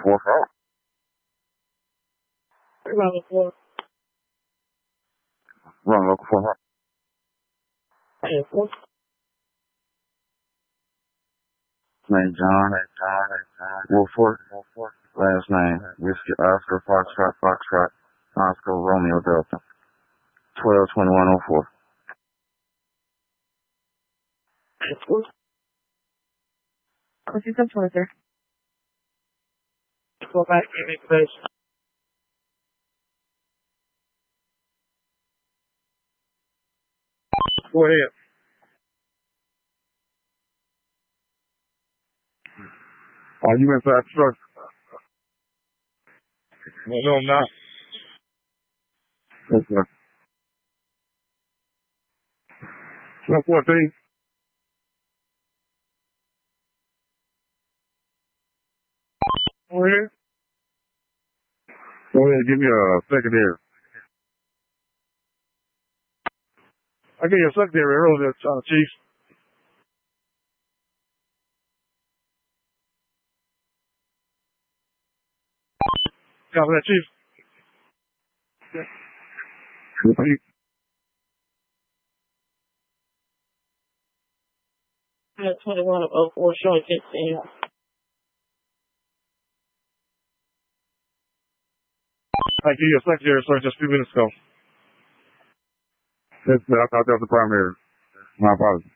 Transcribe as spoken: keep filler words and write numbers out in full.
four five. Run four. Run local four five. Hey, four. Name John. Wolford. Last name Whiskey Oscar Foxtrot Foxtrot Oscar Romeo Delta. Twelve twenty one oh four. Four. What's your control, sir? Go back and make place. Go ahead. Are you inside the truck? No, no, I'm not. Yes, sir. Truck fourteen. Go ahead. Go ahead, give me a secondary. I gave you a secondary earlier, uh, Chief. Copy that, Chief. Repeat. twenty-one of oh four showing fifteen. I gave you a secondary, sir, just a few minutes ago. Yes, sir. I thought that was the primary. My apologies.